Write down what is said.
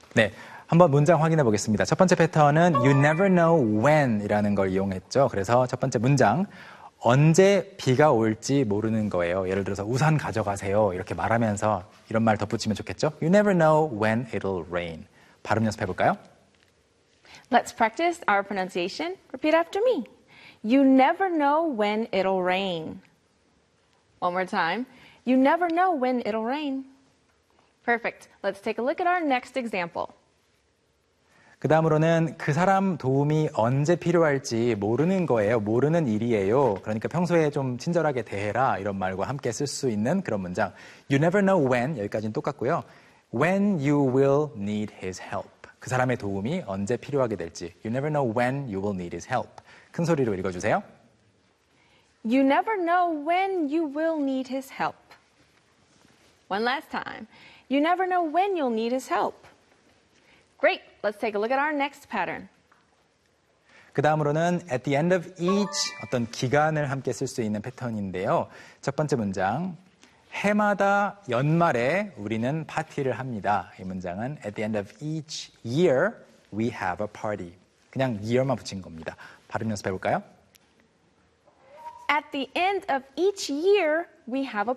네, 한번 문장 확인해 보겠습니다. 첫 번째 패턴은 you never know when 이라는 걸 이용했죠. 그래서 첫 번째 문장, 언제 비가 올지 모르는 거예요. 예를 들어서 우산 가져가세요. 이렇게 말하면서 이런 말 덧붙이면 좋겠죠. You never know when it'll rain. 발음 연습해 볼까요? Let's practice our pronunciation. Repeat after me. You never know when it'll rain. One more time. You never know when it'll rain. Perfect. Let's take a look at our next example. 그 다음으로는 그 사람 도움이 언제 필요할지 모르는 거예요. 모르는 일이에요. 그러니까 평소에 좀 친절하게 대해라 이런 말과 함께 쓸 수 있는 그런 문장. You never know when 여기까지는 똑같고요. When you will need his help. 그 사람의 도움이 언제 필요하게 될지. You never know when you will need his help. 큰 소리로 읽어주세요. You never know when you will need his help. One last time. You never know when you'll need his help. Great. Let's take a look at our next pattern. 그 다음으로는 at the end of each 어떤 기간을 함께 쓸 수 있는 패턴인데요. 첫 번째 문장. 해마다 연말에 우리는 파티를 합니다. 이 문장은 at the end of each year we have a party. 그냥 year만 붙인 겁니다. 발음 연습해 볼까요? At the end of each year, we have a